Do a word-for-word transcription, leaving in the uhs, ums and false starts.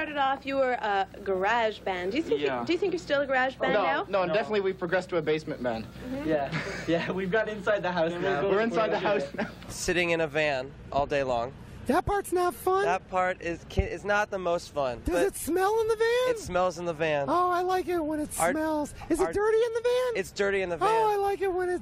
started off, you were a garage band. Do you think Yeah. you, do you think you're still a garage band no, now? no, No. definitely we've progressed to a basement band. Mm-hmm. Yeah, yeah, we've got inside the house now. We're inside the house now. Sitting in a van all day long. That part's not fun. That part is ki- is not the most fun. Does but it smell in the van? It smells in the van. Oh, I like it when it Our- smells. Is our- it dirty in the van? It's dirty in the van. Oh, I like it when it